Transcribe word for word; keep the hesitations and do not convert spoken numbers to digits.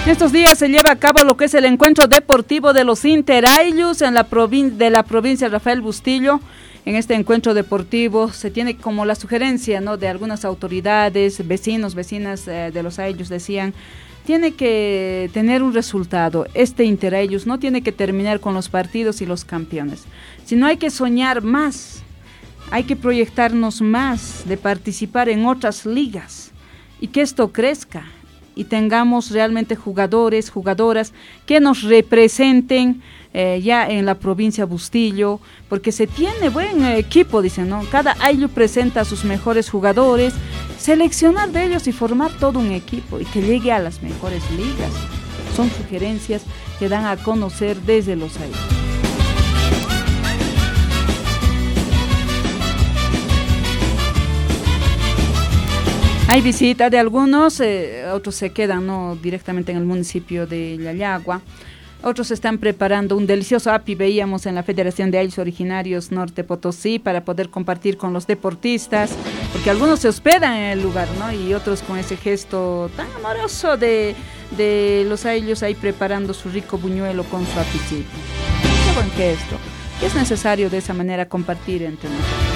Estos días se lleva a cabo lo que es el encuentro deportivo de los Interaillos en la provin- de la provincia de Rafael Bustillo. En este encuentro deportivo se tiene como la sugerencia, ¿no?, de algunas autoridades, vecinos, vecinas eh, de los Aillos decían, tiene que tener un resultado. Este Interaillos no tiene que terminar con los partidos y los campeones, sino hay que soñar más, hay que proyectarnos más de participar en otras ligas y que esto crezca y tengamos realmente jugadores, jugadoras que nos representen eh, ya en la provincia Bustillo, porque se tiene buen eh, equipo, dicen, ¿no? Cada ayllu presenta a sus mejores jugadores, seleccionar de ellos y formar todo un equipo y que llegue a las mejores ligas. Son sugerencias que dan a conocer desde los ayllus. Hay visita de algunos, eh, otros se quedan, ¿no?, directamente en el municipio de Llalagua. Otros están preparando un delicioso api, veíamos en la Federación de Aylus Originarios Norte Potosí, para poder compartir con los deportistas, porque algunos se hospedan en el lugar, ¿no?, y otros con ese gesto tan amoroso de, de los aylus ahí preparando su rico buñuelo con su apicito. Qué buen gesto, que es necesario de esa manera compartir entre nosotros.